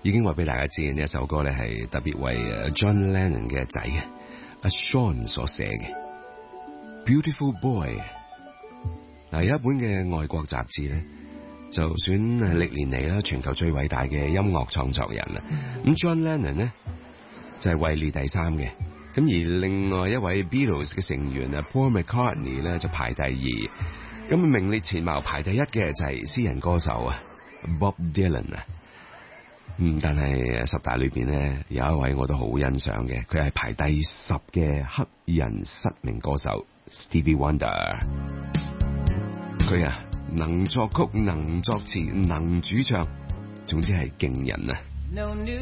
已經話俾大家知，呢一首歌咧係特別為 John Lennon 嘅仔阿 Sean 所寫嘅 Beautiful Boy。嗱，有一本嘅外國雜誌咧，就選係歷年嚟啦全球最偉大嘅音樂創作人啦。咁 John Lennon 咧就係位列第3嘅，咁而另外一位 Beatles 嘅成員啊 Paul McCartney 咧就排第2，咁名列前茅排第1嘅就係詩人歌手啊 Bob Dylan 啊。但係10大裏邊咧有一位我都好欣賞嘅，佢係排第10嘅黑人失明歌手 Stevie Wonder。佢啊能作曲能作詞能主唱，總之係勁人啊！